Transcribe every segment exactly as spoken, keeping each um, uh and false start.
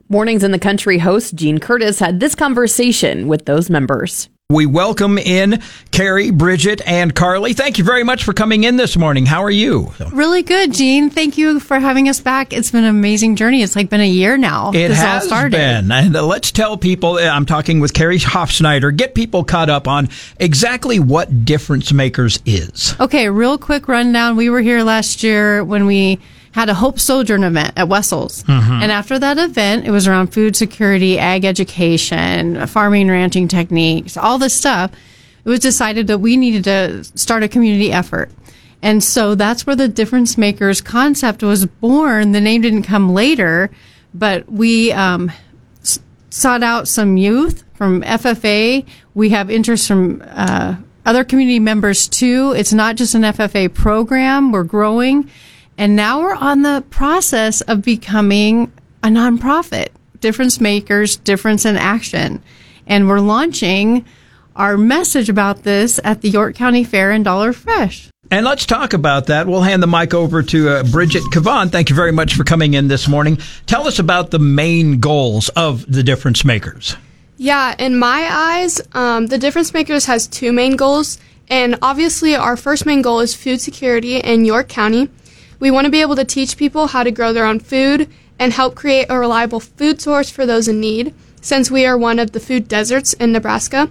Mornings in the Country host Gene Curtis had this conversation with those members. We welcome in Carrie, Bridget, and Carly. Thank you very much for coming in this morning. How are you? Really good, Gene. Thank you for having us back. It's been an amazing journey. It's like been a year now. It this has all started. been. And uh, let's tell people, I'm talking with Carrie Hofsnyder, get people caught up on exactly what Difference Makers is. Okay, real quick rundown. We were here last year when we had a Hope Sojourn event at Wessels. Mm-hmm. And after that event, it was around food security, ag education, farming, ranching techniques, all this stuff. It was decided that we needed to start a community effort. And so that's where the Difference Makers concept was born. The name didn't come later, but we um, s- sought out some youth from F F A. We have interest from uh, other community members too. It's not just an F F A program. We're growing. And now we're on the process of becoming a nonprofit, Difference Makers, Difference in Action. And we're launching our message about this at the York County Fair and Dollar Fresh. And let's talk about that. We'll hand the mic over to uh, Bridget Cavan. Thank you very much for coming in this morning. Tell us about the main goals of the Difference Makers. Yeah, in my eyes, um, the Difference Makers has two main goals. And obviously, our first main goal is food security in York County. We want to be able to teach people how to grow their own food and help create a reliable food source for those in need, since we are one of the food deserts in Nebraska.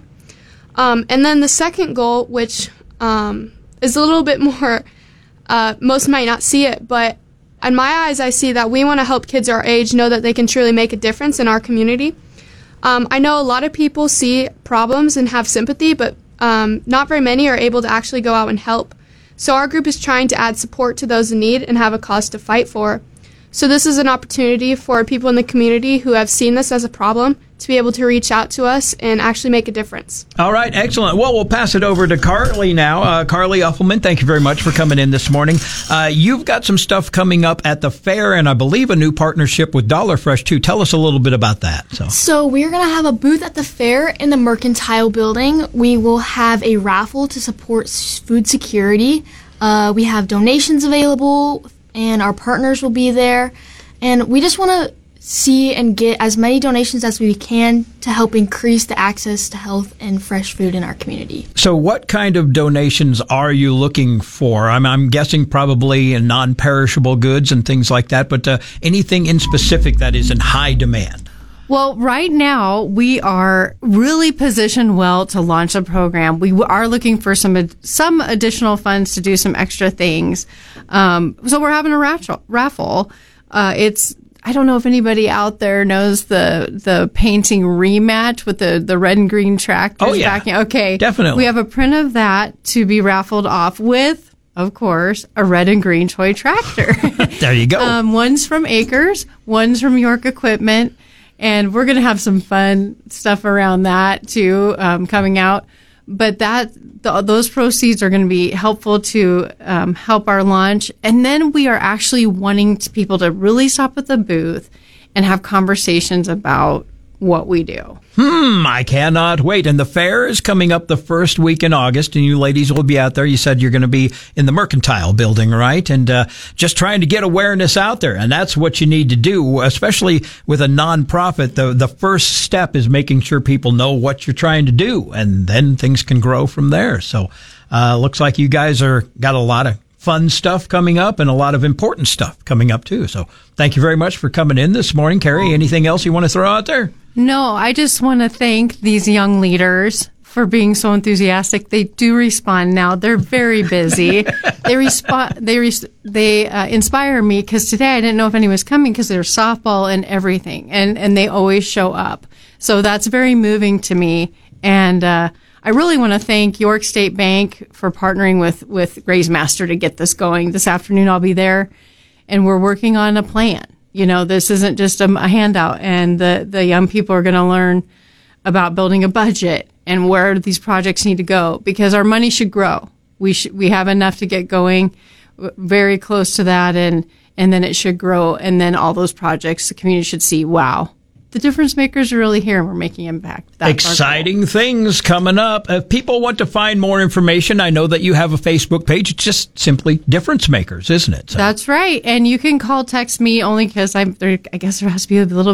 Um, and then the second goal, which um, is a little bit more, uh, most might not see it, but in my eyes, I see that we want to help kids our age know that they can truly make a difference in our community. Um, I know a lot of people see problems and have sympathy, but um, not very many are able to actually go out and help. So our group is trying to add support to those in need and have a cause to fight for. So this is an opportunity for people in the community who have seen this as a problem to be able to reach out to us and actually make a difference. All right, excellent. Well, we'll pass it over to Carly now. Uh, Carly Uffelman, thank you very much for coming in this morning. Uh, you've got some stuff coming up at the fair, and I believe a new partnership with Dollar Fresh, too. Tell us a little bit about that. So, so we're going to have a booth at the fair in the Mercantile Building. We will have a raffle to support food security. Uh, we have donations available, and our partners will be there. And we just want to see and get as many donations as we can to help increase the access to health and fresh food in our community. So what kind of donations are you looking for? I'm, I'm guessing probably in non-perishable goods and things like that, but uh, anything in specific that is in high demand? Well, right now, we are really positioned well to launch a program. We are looking for some some additional funds to do some extra things. Um, so we're having a raffle. raffle. Uh, it's I don't know if anybody out there knows the the painting rematch with the, the red and green tractors. Oh, yeah. Backing. Okay. Definitely. We have a print of that to be raffled off with, of course, a red and green toy tractor. There you go. Um, one's from Acres, one's from York Equipment. And we're going to have some fun stuff around that, too, um, coming out. But that the, those proceeds are going to be helpful to um, help our launch. And then we are actually wanting to, people to really stop at the booth and have conversations about what we do. Hmm, I cannot wait. And the fair is coming up the first week in August, and you ladies will be out there. You said you're going to be in the Mercantile Building, right? And uh, just trying to get awareness out there. And that's what you need to do, especially with a nonprofit. The, the first step is making sure people know what you're trying to do, and then things can grow from there. So uh looks like you guys are got a lot of fun stuff coming up and a lot of important stuff coming up, too. So thank you very much for coming in this morning. Carrie, anything else you want to throw out there? No, I just want to thank these young leaders for being so enthusiastic. They do respond now. They're very busy. they respond. They res- they uh, inspire me because today I didn't know if anyone was coming because there's softball and everything, and and they always show up. So that's very moving to me. And uh, I really want to thank York State Bank for partnering with with Gray's Master to get this going. This afternoon I'll be there, and we're working on a plan. You know, this isn't just a, a handout, and the, the young people are going to learn about building a budget and where these projects need to go, because our money should grow. We should, we have enough to get going, very close to that, and, and then it should grow, and then all those projects, the community should see, wow, the difference makers are really here and we're making impact. That's exciting things coming up. If people want to find more information, I know that you have a Facebook page. It's just simply Difference Makers, isn't it? So. That's right. And you can call, text me only because I'm there. I guess there has to be a little bit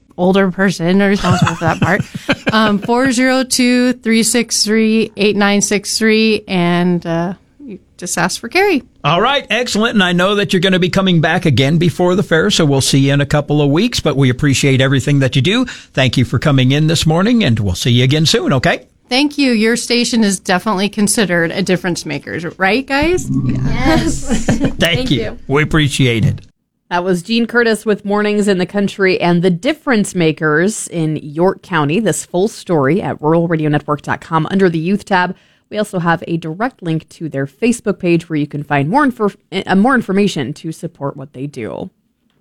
older person responsible for that part. Um, four oh two, three six three, eight nine six three, and uh, you just ask for Carrie. All right, excellent. And I know that you're going to be coming back again before the fair, so we'll see you in a couple of weeks, but we appreciate everything that you do. Thank you for coming in this morning, and we'll see you again soon, okay? Thank you. Your station is definitely considered a difference maker, right, guys? Yes. Thank, Thank you. you. We appreciate it. That was Gene Curtis with Mornings in the Country and the Difference Makers in York County. This full story at rural radio network dot com under the Youth tab. We also have a direct link to their Facebook page where you can find more, infor- uh, more information to support what they do.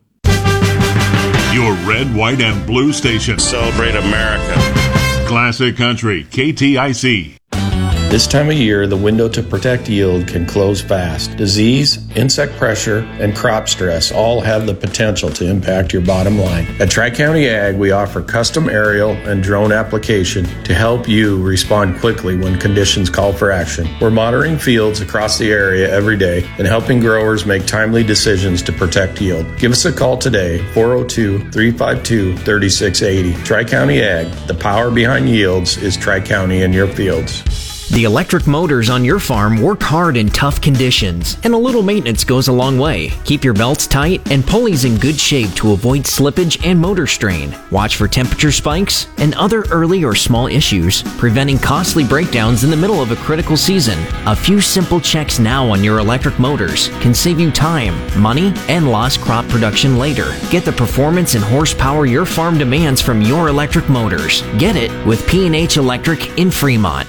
Your red, white, and blue station. Celebrate America. Classic Country, K T I C. This time of year, the window to protect yield can close fast. Disease, insect pressure, and crop stress all have the potential to impact your bottom line. At Tri-County Ag, we offer custom aerial and drone application to help you respond quickly when conditions call for action. We're monitoring fields across the area every day and helping growers make timely decisions to protect yield. Give us a call today, four oh two, three five two, three six eight oh. Tri-County Ag, the power behind yields is Tri-County in your fields. The electric motors on your farm work hard in tough conditions, and a little maintenance goes a long way. Keep your belts tight and pulleys in good shape to avoid slippage and motor strain. Watch for temperature spikes and other early or small issues, preventing costly breakdowns in the middle of a critical season. A few simple checks now on your electric motors can save you time, money, and lost crop production later. Get the performance and horsepower your farm demands from your electric motors. Get it with P and H Electric in Fremont.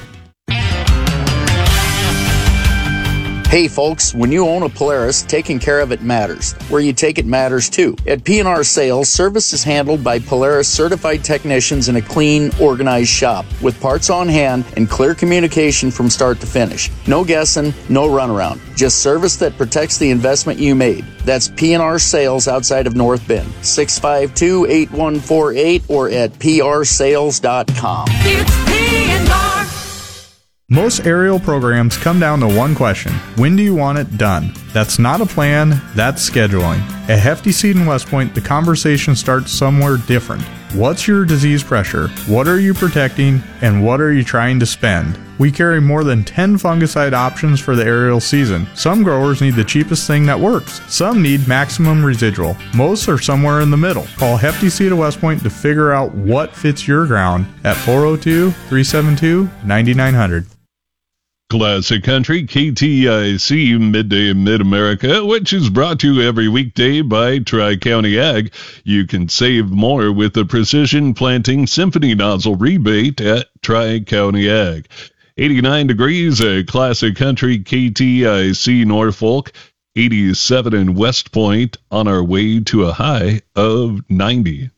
Hey folks, when you own a Polaris, taking care of it matters. Where you take it matters too. At P and R Sales, service is handled by Polaris certified technicians in a clean, organized shop with parts on hand and clear communication from start to finish. No guessing, no runaround. Just service that protects the investment you made. That's P and R Sales outside of North Bend. six five two, eight one four eight or at p r sales dot com. It's P and R. Most aerial programs come down to one question. When do you want it done? That's not a plan, that's scheduling. At Hefty Seed in West Point, the conversation starts somewhere different. What's your disease pressure? What are you protecting? And what are you trying to spend? We carry more than ten fungicide options for the aerial season. Some growers need the cheapest thing that works. Some need maximum residual. Most are somewhere in the middle. Call Hefty Seed of West Point to figure out what fits your ground at four oh two, three seven two, nine nine hundred. Classic Country, K T I C, Midday in Mid-America, which is brought to you every weekday by Tri-County Ag. You can save more with the Precision Planting Symphony Nozzle rebate at Tri-County Ag. eighty-nine degrees at Classic Country, K T I C Norfolk, eighty-seven in West Point, on our way to a high of ninety.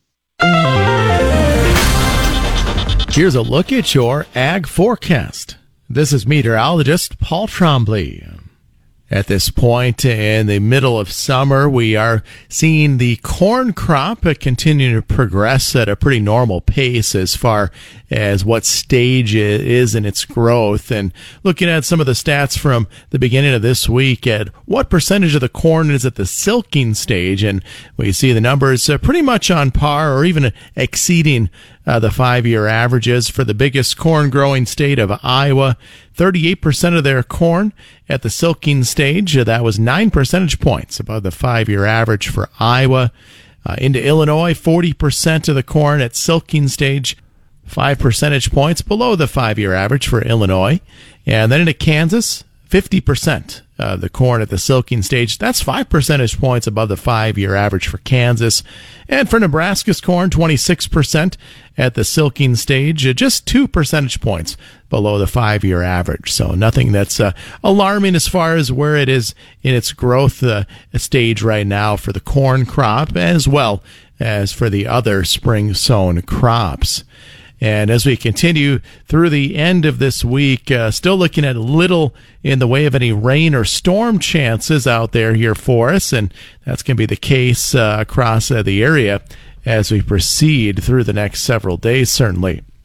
Here's a look at your ag forecast. This is meteorologist Paul Trombley. At this point in the middle of summer, we are seeing the corn crop continue to progress at a pretty normal pace as far as what stage it is in its growth. And looking at some of the stats from the beginning of this week at what percentage of the corn is at the silking stage, and we see the numbers pretty much on par or even exceeding Uh, the five-year averages for the biggest corn-growing state of Iowa. thirty-eight percent of their corn at the silking stage. Uh, that was nine percentage points above the five-year average for Iowa. Uh, into Illinois, forty percent of the corn at silking stage, five percentage points below the five-year average for Illinois. And then into Kansas, fifty percent of the corn at the silking stage. That's five percentage points above the five-year average for Kansas. And for Nebraska's corn, twenty-six percent at the silking stage, just two percentage points below the five-year average. So nothing that's uh, alarming as far as where it is in its growth uh, stage right now for the corn crop, as well as for the other spring-sown crops. And as we continue through the end of this week, uh, still looking at little in the way of any rain or storm chances out there here for us. And that's going to be the case uh, across uh, the area as we proceed through the next several days, certainly.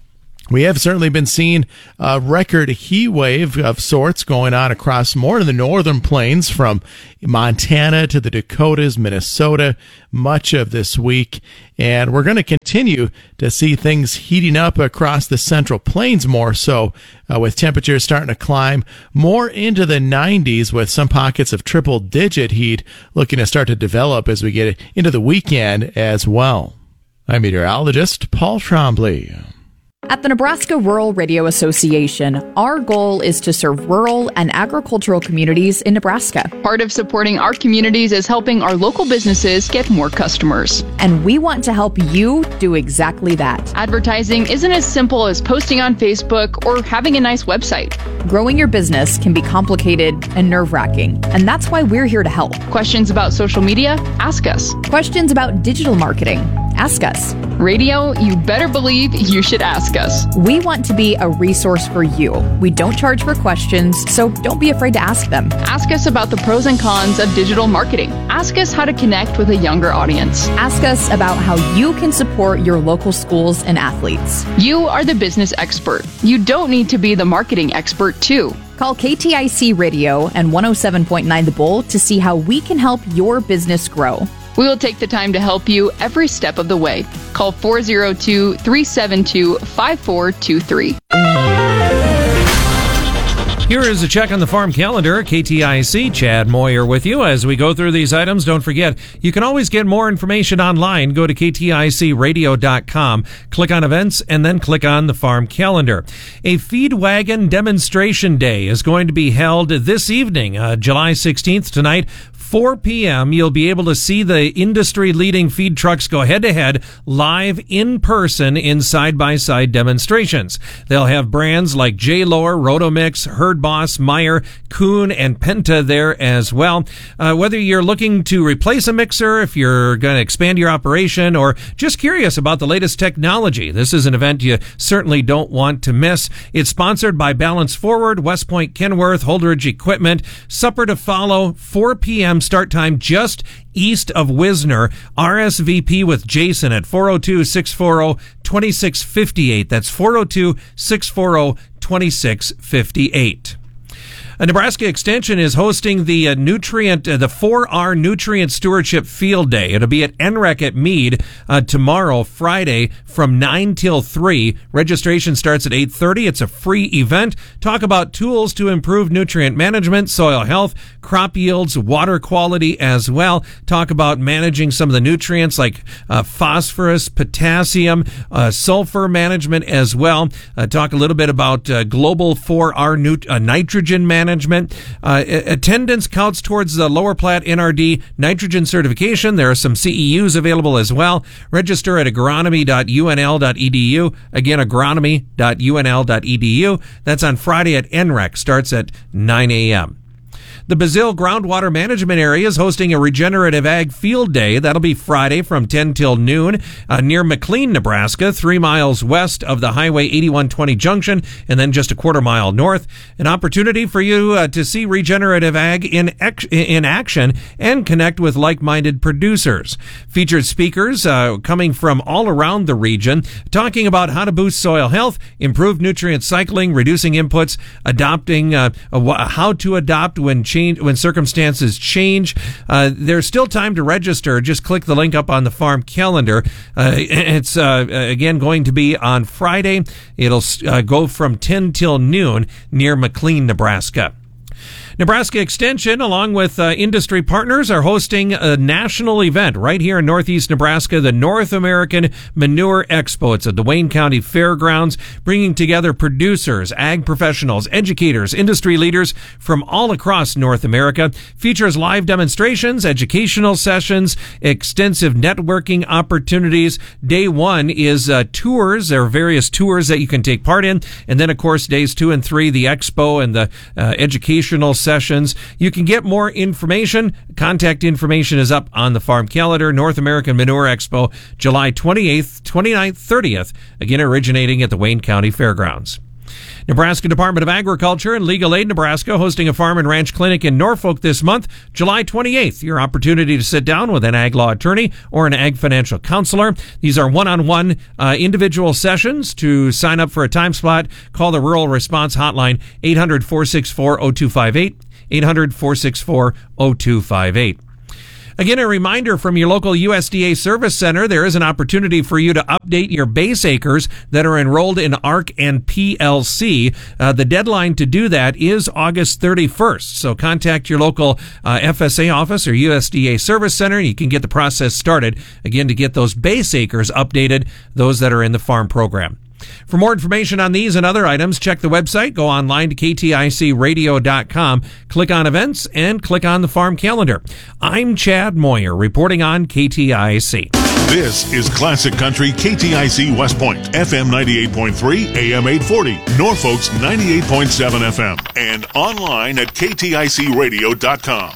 We have certainly been seeing a record heat wave of sorts going on across more of the northern plains from Montana to the Dakotas, Minnesota, much of this week. And we're going to continue to see things heating up across the central plains more so, uh, with temperatures starting to climb more into the nineties with some pockets of triple-digit heat looking to start to develop as we get into the weekend as well. I'm meteorologist Paul Trombley. At the Nebraska Rural Radio Association, our goal is to serve rural and agricultural communities in Nebraska. Part of supporting our communities is helping our local businesses get more customers. And we want to help you do exactly that. Advertising isn't as simple as posting on Facebook or having a nice website. Growing your business can be complicated and nerve-wracking, and that's why we're here to help. Questions about social media? Ask us. Questions about digital marketing? Ask us. Radio, you better believe you should ask us. We want to be a resource for you. We don't charge for questions, so don't be afraid to ask them. Ask us about the pros and cons of digital marketing. Ask us how to connect with a younger audience. Ask us about how you can support your local schools and athletes. You are the business expert. You don't need to be the marketing expert, too. Call K T I C Radio and one oh seven point nine The Bull to see how we can help your business grow. We will take the time to help you every step of the way. Call four oh two, three seven two, five four two three. Here is a check on the farm calendar. K T I C, Chad Moyer with you. As we go through these items, don't forget, you can always get more information online. Go to K T I C radio dot com, click on events, and then click on the farm calendar. A feed wagon demonstration day is going to be held this evening, uh, July sixteenth, tonight. four p.m., you'll be able to see the industry-leading feed trucks go head-to-head live in person in side-by-side demonstrations. They'll have brands like J-Lore, Rotomix, Herd Boss, Meyer, Kuhn, and Penta there as well. Uh, whether you're looking to replace a mixer, if you're going to expand your operation, or just curious about the latest technology, this is an event you certainly don't want to miss. It's sponsored by Balance Forward, West Point Kenworth, Holdridge Equipment. Supper to follow, four p.m. start time just east of Wisner. R S V P with Jason at four oh two, six four oh, two six five eight. That's four oh two, six four oh, two six five eight. A Nebraska Extension is hosting the uh, nutrient, uh, the four R Nutrient Stewardship Field Day. It'll be at N R E C at Meade uh, tomorrow, Friday, from nine till three. Registration starts at eight thirty. It's a free event. Talk about tools to improve nutrient management, soil health, crop yields, water quality as well. Talk about managing some of the nutrients like uh, phosphorus, potassium, uh, sulfur management as well. Uh, talk a little bit about uh, global four R nut- uh, nitrogen management. Management. Uh, attendance counts towards the Lower Platte N R D nitrogen certification. There are some C E Us available as well. Register at agronomy dot U N L dot E D U. Again, agronomy dot U N L dot E D U. That's on Friday at N R E C. Starts at nine a.m. The Bazille Groundwater Management Area is hosting a Regenerative Ag Field Day. That'll be Friday from ten till noon uh, near McLean, Nebraska, three miles west of the Highway eighty-one twenty junction, and then just a quarter mile north. An opportunity for you uh, to see regenerative ag in ex- in action and connect with like-minded producers. Featured speakers uh, coming from all around the region, talking about how to boost soil health, improve nutrient cycling, reducing inputs, adopting uh, how to adopt when changing when circumstances change. Uh, there's still time to register. Just click the link up on the farm calendar. Uh, it's, uh, again, going to be on Friday. It'll uh, go from ten till noon near McLean, Nebraska. Nebraska Extension, along with uh, industry partners, are hosting a national event right here in northeast Nebraska, the North American Manure Expo. It's at the Wayne County Fairgrounds, bringing together producers, ag professionals, educators, industry leaders from all across North America. Features live demonstrations, educational sessions, extensive networking opportunities. Day one is uh, tours. There are various tours that you can take part in. And then, of course, days two and three, the expo and the uh, educational sessions. Sessions. You can get more information. Contact information is up on the farm calendar. North American Manure Expo, July twenty-eighth, twenty-ninth, thirtieth. Again, originating at the Wayne County Fairgrounds. Nebraska Department of Agriculture and Legal Aid Nebraska hosting a farm and ranch clinic in Norfolk this month, July twenty-eighth. Your opportunity to sit down with an ag law attorney or an ag financial counselor. These are one-on-one uh, individual sessions. To sign up for a time slot, call the Rural Response Hotline, eight hundred, four six four, zero two five eight, eight hundred, four six four, zero two five eight. Again, a reminder from your local U S D A Service Center, there is an opportunity for you to update your base acres that are enrolled in A R C and P L C. Uh, the deadline to do that is August thirty-first. So contact your local uh, F S A office or U S D A Service Center, and you can get the process started, again, to get those base acres updated, those that are in the farm program. For more information on these and other items, check the website, go online to K T I C radio dot com, click on events, and click on the farm calendar. I'm Chad Moyer, reporting on K T I C. This is Classic Country K T I C West Point, F M ninety-eight point three, A M eight forty, Norfolk's ninety-eight point seven F M, and online at K T I C radio dot com.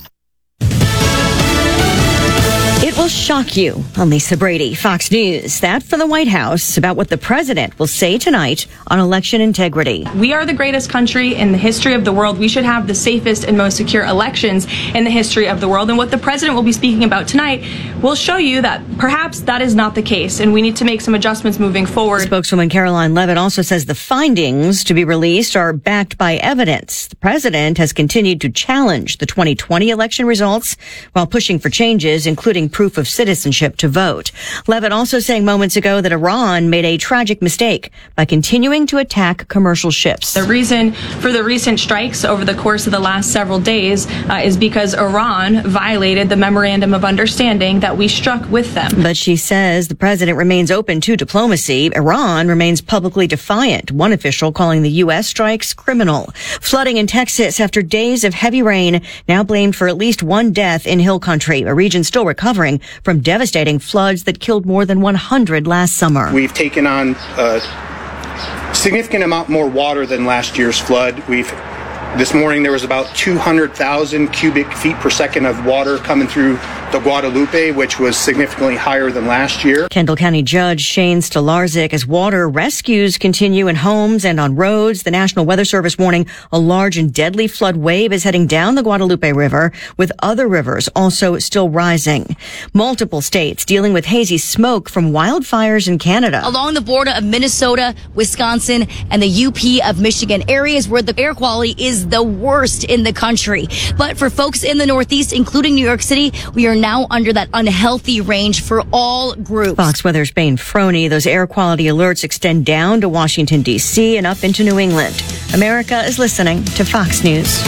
It will shock you. I'm Lisa Brady, Fox News. That for the White House about what the president will say tonight on election integrity. We are the greatest country in the history of the world. We should have the safest and most secure elections in the history of the world. And what the president will be speaking about tonight will show you that perhaps that is not the case, and we need to make some adjustments moving forward. Spokeswoman Caroline Levitt also says the findings to be released are backed by evidence. The president has continued to challenge the twenty twenty election results while pushing for changes, including proof of citizenship to vote. Levitt also saying moments ago that Iran made a tragic mistake by continuing to attack commercial ships. The reason for the recent strikes over the course of the last several days uh, is because Iran violated the memorandum of understanding that we struck with them. But she says the president remains open to diplomacy. Iran remains publicly defiant, one official calling the U S strikes criminal. Flooding in Texas after days of heavy rain, now blamed for at least one death in Hill Country, a region still recovering from devastating floods that killed more than one hundred last summer. We've taken on a significant amount more water than last year's flood. We've This morning there was about two hundred thousand cubic feet per second of water coming through the Guadalupe, which was significantly higher than last year. Kendall County Judge Shane Stolarczyk, as water rescues continue in homes and on roads. The National Weather Service warning a large and deadly flood wave is heading down the Guadalupe River, with other rivers also still rising. Multiple states dealing with hazy smoke from wildfires in Canada. Along the border of Minnesota, Wisconsin, and the U P of Michigan, areas where the air quality is the worst in the country. But for folks in the Northeast, including New York City, we are now under that unhealthy range for all groups. Fox Weather's Bane Froney. Those air quality alerts extend down to Washington, D C and up into New England. America is listening to Fox News.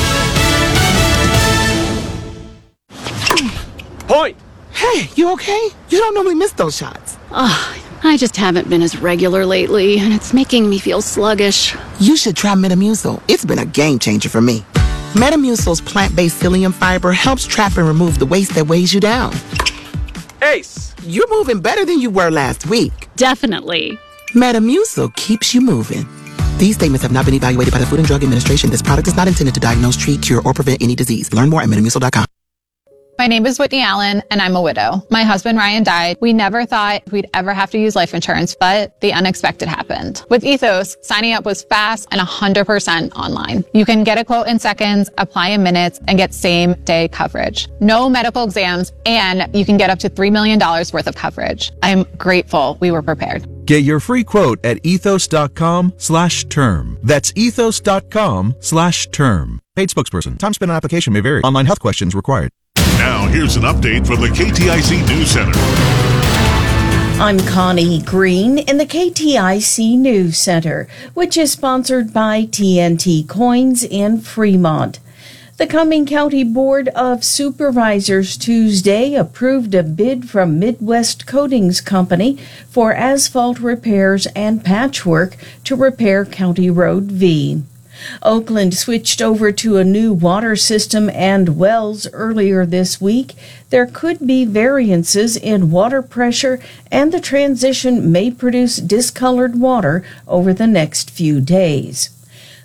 Point! Hey, you okay? You don't normally miss those shots. Oh, I just haven't been as regular lately, and it's making me feel sluggish. You should try Metamucil. It's been a game changer for me. Metamucil's plant-based psyllium fiber helps trap and remove the waste that weighs you down. Ace, you're moving better than you were last week. Definitely. Metamucil keeps you moving. These statements have not been evaluated by the Food and Drug Administration. This product is not intended to diagnose, treat, cure, or prevent any disease. Learn more at metamucil dot com. My name is Whitney Allen, and I'm a widow. My husband, Ryan, died. We never thought we'd ever have to use life insurance, but the unexpected happened. With Ethos, signing up was fast and one hundred percent online. You can get a quote in seconds, apply in minutes, and get same-day coverage. No medical exams, and you can get up to three million dollars worth of coverage. I'm grateful we were prepared. Get your free quote at ethos dot com slash term. That's ethos dot com slash term. Paid spokesperson. Time spent on application may vary. Online health questions required. Now, here's an update from the K T I C News Center. I'm Connie Green in the K T I C News Center, which is sponsored by T N T Coins in Fremont. The Cumming County Board of Supervisors Tuesday approved a bid from Midwest Coatings Company for asphalt repairs and patchwork to repair County Road V. Oakland switched over to a new water system and wells earlier this week. There could be variances in water pressure, and the transition may produce discolored water over the next few days.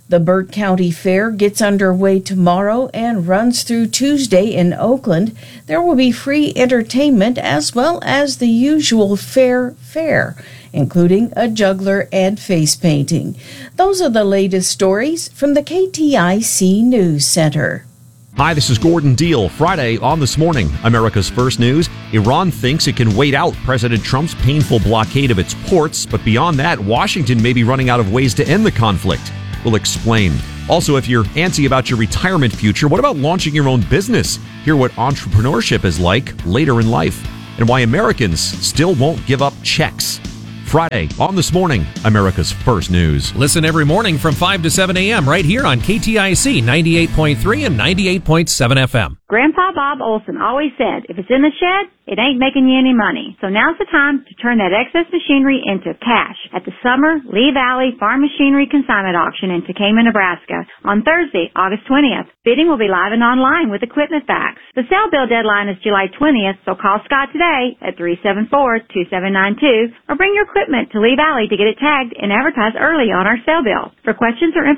The Burt County Fair gets underway tomorrow and runs through Tuesday in Oakland. There will be free entertainment as well as the usual fair fare, including a juggler and face painting. Those are the latest stories from the K T I C News Center. Hi, this is Gordon Deal. Friday on This Morning, America's First News. Iran thinks it can wait out President Trump's painful blockade of its ports, but beyond that, Washington may be running out of ways to end the conflict. We'll explain. Also, if you're antsy about your retirement future, what about launching your own business? Hear what entrepreneurship is like later in life, and why Americans still won't give up checks. Friday on This Morning, America's First News. Listen every morning from five to seven a.m. right here on K T I C ninety-eight point three and ninety-eight point seven F M. Grandpa Bob Olson always said, if it's in the shed, it ain't making you any money. So now's the time to turn that excess machinery into cash at the Summer Lee Valley Farm Machinery Consignment Auction in Tekamah, Nebraska on Thursday, August twentieth. Bidding will be live and online with equipment facts. The sale bill deadline is July twentieth, so call Scott today at three seven four, two seven nine two or bring your equipment to Lee Valley to get it tagged and advertised early on our sale bill. For questions or information,